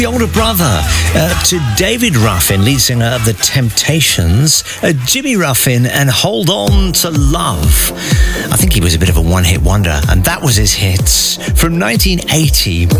The older brother to David Ruffin, lead singer of The Temptations, Jimmy Ruffin, and Hold On to Love. I think he was a bit of a one-hit wonder, and that was his hits from 1980.